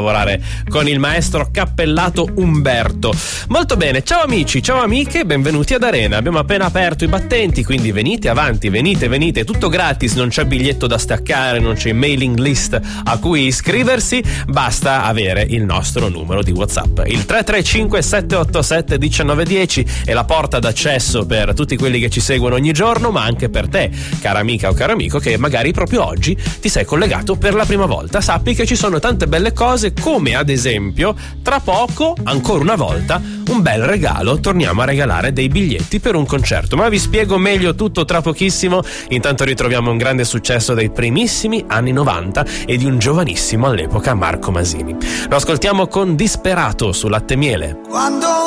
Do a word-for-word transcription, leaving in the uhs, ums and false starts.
lavorare con il maestro cappellato Umberto. Molto bene, ciao amici, ciao amiche, benvenuti ad Arena. Abbiamo appena aperto i battenti, quindi venite avanti, venite, venite, tutto gratis, non c'è biglietto da staccare, non c'è mailing list a cui iscriversi, basta avere il nostro numero di WhatsApp. Il tre tre cinque sette otto sette uno nove uno zero è la porta d'accesso per tutti quelli che ci seguono ogni giorno, ma anche per te, cara amica o caro amico, che magari proprio oggi ti sei collegato per la prima volta. Sappi che ci sono tante belle cose, come ad esempio tra poco, ancora una volta, un bel regalo. Torniamo a regalare dei biglietti per un concerto, ma vi spiego meglio tutto tra pochissimo. Intanto ritroviamo un grande successo dei primissimi anni novanta e di un giovanissimo all'epoca, Marco Masini. Lo ascoltiamo con Disperato su Latte e Miele. Quando